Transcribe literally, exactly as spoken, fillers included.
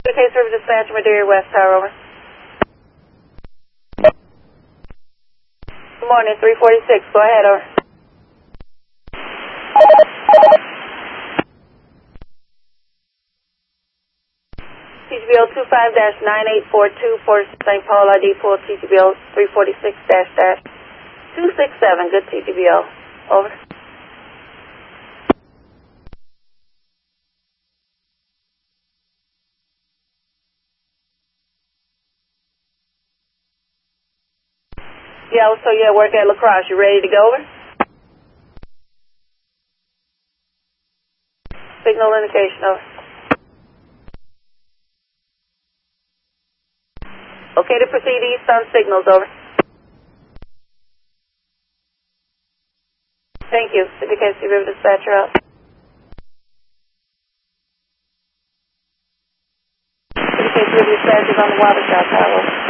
Case River Dispatch, Madeira West Tower, over. Good morning, three forty-six, go ahead, over. T G B O two five dash nine eight four two, Port Saint Paul, I D pool T G B O three forty-six dash dash two six seven, good T G B O, over. Yeah, so yeah, work at La Crosse. You ready to go, over? Signal indication, over. Okay to proceed east on signals, over. Thank you. City K C River Dispatcher out. City K C River Dispatcher is on the Waterside Tower, over.